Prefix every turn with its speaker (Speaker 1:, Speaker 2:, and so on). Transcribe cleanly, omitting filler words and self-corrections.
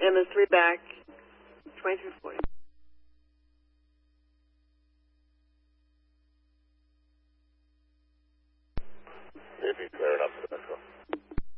Speaker 1: and there's 3 back, 2340.
Speaker 2: Maybe clear enough for the Metro.